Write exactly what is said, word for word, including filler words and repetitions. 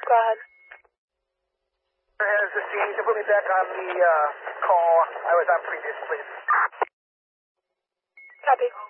go ahead. Has the scene. You can put me back on the uh, call I was on previously. Copy.